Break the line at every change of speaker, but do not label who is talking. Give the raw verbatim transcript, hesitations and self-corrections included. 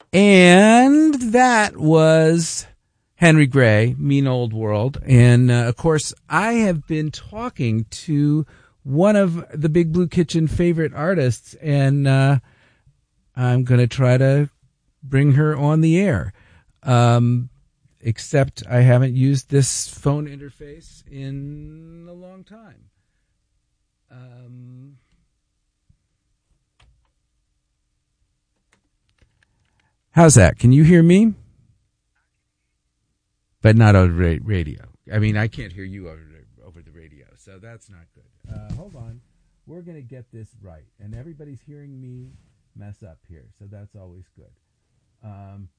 And that was Henry Gray, Mean Old World. And, uh, of course, I have been talking to one of the Big Blue Kitchen favorite artists, and uh, I'm going to try to bring her on the air. Um, except I haven't used this phone interface in a long time. Um... How's that? Can you hear me? But not over the radio. I mean, I can't hear you over the, over the radio, so that's not good. Uh, hold on. We're going to get this right. And everybody's hearing me mess up here, so that's always good. Um,